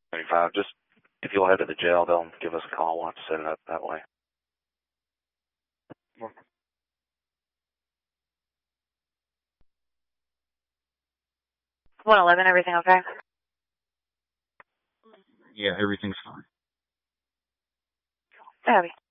75. Just if you'll head to the jail, they'll give us a call. We'll have to set it up that way. 111, everything okay? Yeah, everything's fine. Abby.